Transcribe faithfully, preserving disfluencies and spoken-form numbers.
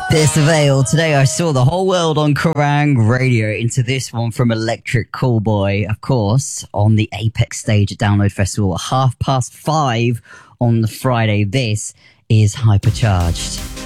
Pierce the Veil. Today I saw the whole world on Kerrang Radio into this one from Electric Callboy, of course, on the Apex stage at Download Festival at half past five on the Friday. This is Hypercharged.